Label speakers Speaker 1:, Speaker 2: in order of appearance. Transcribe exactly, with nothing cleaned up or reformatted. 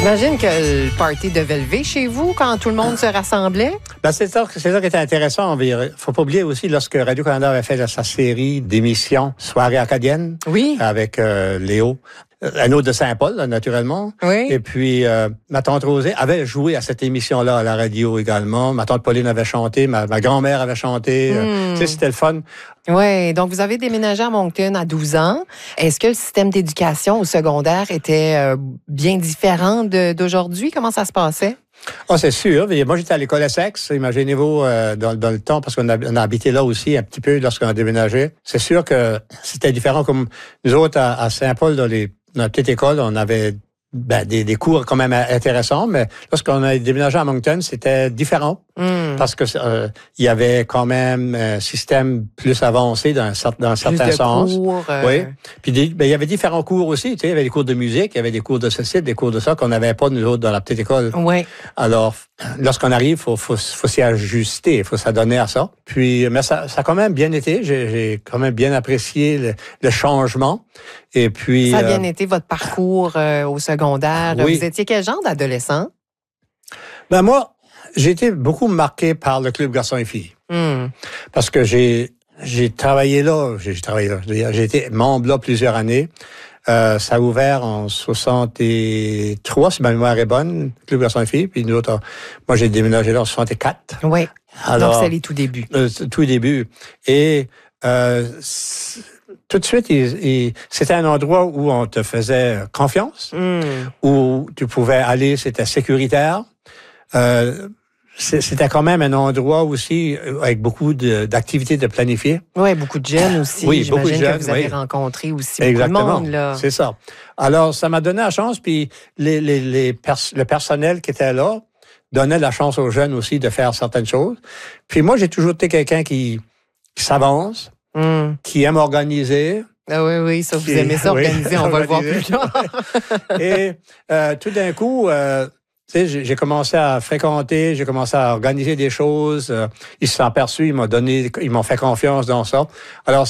Speaker 1: J'imagine que le party devait lever chez vous quand tout le monde se rassemblait.
Speaker 2: Ben, c'est ça, c'est ça qui était intéressant. Il ne faut pas oublier aussi, lorsque Radio-Canada avait fait sa série d'émissions Soirée acadienne,
Speaker 1: oui.
Speaker 2: avec euh, Léo, un autre de Saint-Paul, naturellement.
Speaker 1: Oui.
Speaker 2: Et puis, euh, ma tante Rosée avait joué à cette émission-là à la radio également. Ma tante Pauline avait chanté, ma, ma grand-mère avait chanté. Mm. Euh, tu sais, c'était le fun.
Speaker 1: Oui, donc vous avez déménagé à Moncton à douze ans. Est-ce que le système d'éducation au secondaire était euh, bien différent de, d'aujourd'hui? Comment ça se passait?
Speaker 2: Ah, oh, c'est sûr. Moi, j'étais à l'école Essex, imaginez-vous, euh, dans, dans le temps, parce qu'on a, on a habité là aussi un petit peu lorsqu'on a déménagé. C'est sûr que c'était différent. Comme nous autres, à, à Saint-Paul, dans, les, dans la petite école, on avait ben, des, des cours quand même intéressants, mais lorsqu'on a déménagé à Moncton, c'était différent. Mm. Parce que euh, il y avait quand même un système plus avancé dans un, dans un certain
Speaker 1: plus de
Speaker 2: sens.
Speaker 1: Cours, euh...
Speaker 2: Oui. Puis des, ben, il y avait différents cours aussi. Tu sais, il y avait des cours de musique, il y avait des cours de ceci, des cours de ça qu'on n'avait pas nous autres dans la petite école.
Speaker 1: Oui.
Speaker 2: Alors, lorsqu'on arrive, faut, faut, faut s'y ajuster, il faut s'adonner à ça. Puis, mais ça, ça a quand même bien été. J'ai, j'ai quand même bien apprécié le, le changement. Et puis.
Speaker 1: Ça a bien euh... été votre parcours euh, au secondaire. Oui. Vous étiez quel genre d'adolescent?
Speaker 2: Ben moi. J'ai été beaucoup marqué par le club garçons et filles. Mm. Parce que j'ai j'ai travaillé là, j'ai, j'ai travaillé là, j'ai été membre là plusieurs années. Euh, ça a ouvert en soixante-trois, si ma mémoire est bonne, le club garçons et filles. Puis nous autres, moi j'ai déménagé là en soixante-quatre.
Speaker 1: Oui. Alors, donc c'est les tout débuts.
Speaker 2: Euh, tout début. Et euh, tout de suite, il, il, c'était un endroit où on te faisait confiance, mm. où tu pouvais aller, c'était sécuritaire. Euh, C'était quand même un endroit aussi avec beaucoup de, d'activités de planifier.
Speaker 1: Oui, beaucoup de jeunes aussi.
Speaker 2: Oui,
Speaker 1: j'imagine
Speaker 2: beaucoup de jeunes.
Speaker 1: Que vous avez
Speaker 2: oui.
Speaker 1: rencontré aussi
Speaker 2: Exactement,
Speaker 1: beaucoup de monde. Là.
Speaker 2: C'est ça. Alors, ça m'a donné la chance, puis les, les, les pers- le personnel qui était là donnait la chance aux jeunes aussi de faire certaines choses. Puis moi, j'ai toujours été quelqu'un qui, qui s'avance, mm. qui aime organiser.
Speaker 1: Ah oui, oui, ça, vous qui, aimez ça organiser, oui, on va le voir plus tard.
Speaker 2: Et euh, tout d'un coup... Euh, Tu sais, j'ai, j'ai commencé à fréquenter, j'ai commencé à organiser des choses. Euh, ils se sont aperçus, ils m'ont donné, ils m'ont fait confiance dans ça. Alors,